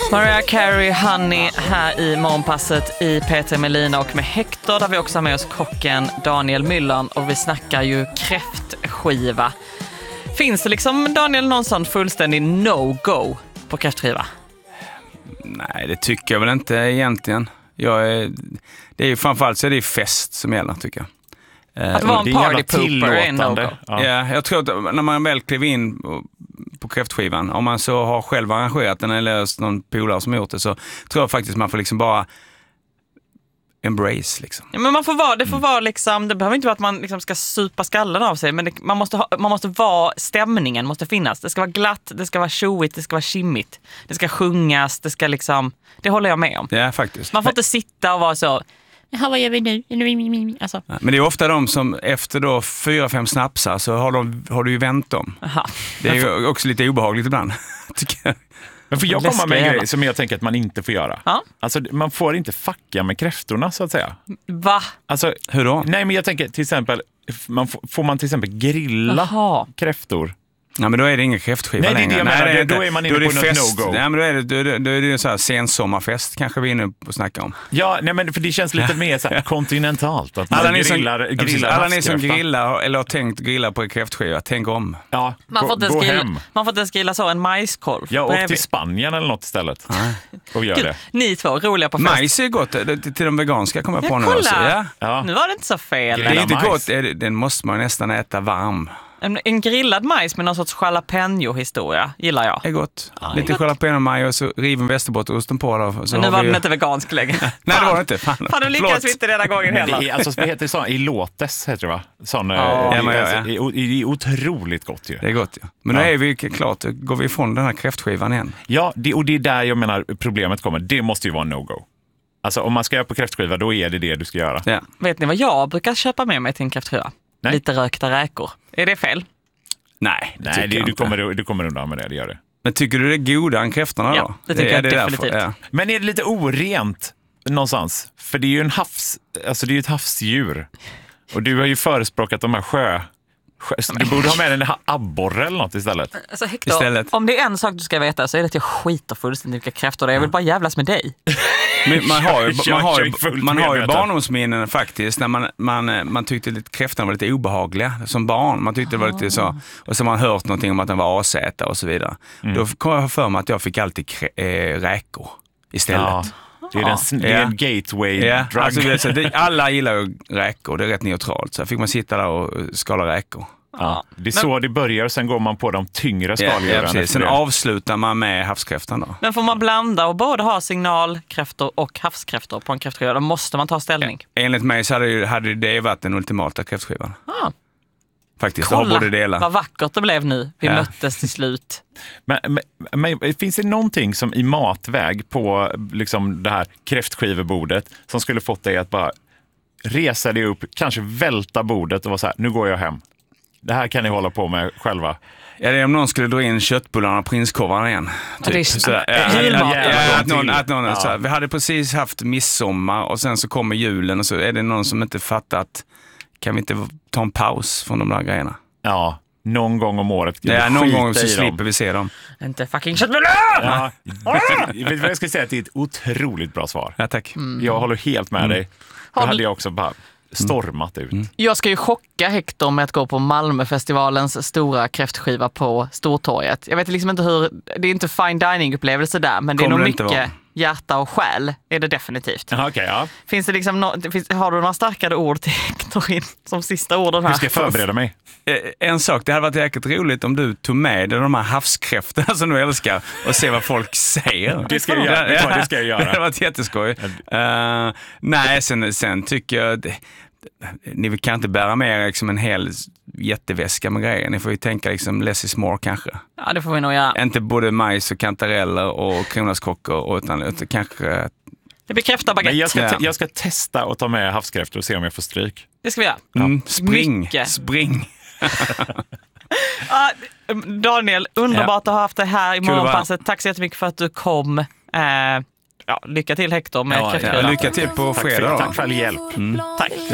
Mariah Carey, Honey här i morgonpasset i P3 med Lina och med Hector, där vi också har med oss kocken Daniel Myllern, och vi snackar ju kräftskiva. Finns det liksom, Daniel, någon sån fullständig no-go på kräftskiva? Nej, det tycker jag väl inte egentligen. Det är ju framförallt så är det fest som gäller, tycker jag. Att vara en partypooper är no-go. Ja, jag tror att när man väl kliver in på kräftskivan, om man så har själv arrangerat den eller någon polare som gjort det, så tror jag faktiskt man får liksom bara embrace liksom. Ja, men det får vara liksom, det behöver inte vara att man liksom ska supa skallen av sig, men man måste vara, stämningen måste finnas. Det ska vara glatt, det ska vara tjoigt, det ska vara kimmigt. Det ska sjungas, det ska liksom, det håller jag med om. Ja, faktiskt. Man får inte sitta och vara så, vad gör vi nu? Alltså. Ja, men det är ofta de som efter då 4-5 snapsar så har du ju vänt dem. Aha. Det är ju också lite obehagligt ibland, tycker jag. Men får jag komma med en grej som jag tänker att man inte får göra? Ja? Alltså, man får inte fucka med kräftorna, så att säga. Va? Alltså, hur då? Nej, men jag tänker till exempel, får man till exempel grilla kräftor? Ja, men då är det ingen kräftskiva längre. Nej, då är man inne på något no-go. Nej, men då är det så här sensommarfest kanske vi är inne på att snacka om. Ja, nej, men för det känns lite mer så här kontinentalt. Att alla ni som grillar eller har tänkt grilla på kräftskiva, tänk om. Ja, man får inte grilla så en majskolv. Ja, och till Spanien eller något istället. Och gör det. Ni två, roliga på fest. Majs är gott, till de veganska kommer jag på nu. Kolla. Ja. Nu var det inte så fel. Det är inte gott, den måste man nästan äta varm. En grillad majs med någon sorts jalapeno-historia gillar jag. Det är gott. Lite jalapeno-maj och så riven västerbotteosten på då. Så men nu var den inte vegansk längre. Nej, det var det inte. Fan, du lyckas inte den här gången heller. Det är, alltså, vad heter det så? Elotes heter det, va? Sån, det är otroligt gott ju. Det är gott, ja. Men nu är vi klart, går vi ifrån den här kräftskivan igen. Ja, och det är där jag menar problemet kommer. Det måste ju vara en no-go. Alltså om man ska göra på kräftskiva, då är det du ska göra. Ja. Vet ni vad jag brukar köpa med mig till en kräftskiva? Nej. Lite rökta räkor. Är det fel? Nej, du kommer undan med det gör det. Men tycker du det är goda än kräftorna då? Ja, det tycker jag definitivt. Ja. Men är det lite orent någonstans? För det är ju det är ju ett havsdjur. Och du har ju förespråkat de här du borde ha med en abborre eller något istället. Alltså Hector, om det är en sak du ska veta så är det att jag skiter fullständigt vilka kräftor det är. Jag vill bara jävlas med dig. Men man har ju barndomsminnen faktiskt när man tyckte att kräftorna var lite obehagliga som barn. Man tyckte det var lite så, och så har man hört någonting om att den var asäta och så vidare. Då kom jag för mig att jag fick alltid räkor istället. Ja. Det är en gateway drug. Alltså, alla gillar ju räkor, det är rätt neutralt. Så fick man sitta där och skala räkor. Ja, det är så det börjar, sen går man på de tyngre skaldjuren. Sen avslutar man med havskräftan då. Men får man blanda och både ha signalkräftor och havskräftor på en kräftskiva, då måste man ta ställning. Enligt mig så hade det varit den ultimata kräftskivan. Faktiskt, kolla båda delar. Vad vackert det blev nu. Vi möttes till slut. Men finns det någonting som i matväg på liksom det här kräftskivebordet som skulle fått dig att bara resa dig upp, kanske välta bordet och vara så här, nu går jag hem. Det här kan ni hålla på med själva. Ja, det är om någon skulle dra in köttbullarna och prinskorvarna igen. Typ. Vi hade precis haft midsommar och sen så kommer julen och så är det någon som inte fattat. Kan vi inte ta en paus från de där grejerna? Ja, någon gång om året. Ja, någon gång så slipper vi se dem. Inte fucking köttbullar! Ja. Jag ska säga att det är ett otroligt bra svar. Ja, tack. Jag håller helt med dig. Det hade jag också bara stormat ut. Jag ska ju chocka Hector med att gå på Malmöfestivalens stora kräftskiva på Stortorget. Jag vet liksom inte hur, det är inte fine dining-upplevelse där, men det är nog mycket hjärta och själ är det definitivt. Okay, ja. Finns det liksom har du några starkare ord till Hector som sista orden här? Hur ska jag förbereda mig? En sak, det hade varit jäkligt roligt om du tog med dig de här havskräftorna som du älskar och se vad folk säger. Det ska jag göra. Det ska jag göra. Det hade varit jätteskoj. Nej, sen tycker jag ni kan inte bära med er liksom en hel jätteväska med grejer. Ni får ju tänka liksom less is more kanske. Ja, det får vi nog göra. Inte både majs och kantareller och kronärtskockor utan kanske. Det bekräftar baguette. Jag ska testa att ta med havskräftor och se om jag får stryk. Det ska vi göra. Spring. Daniel, underbart att ha haft det här i morgonpasset. Tack så jättemycket för att du kom. Lycka till Hector med kräftskivan. Lycka till på fredag. Tack för all hjälp. Tack.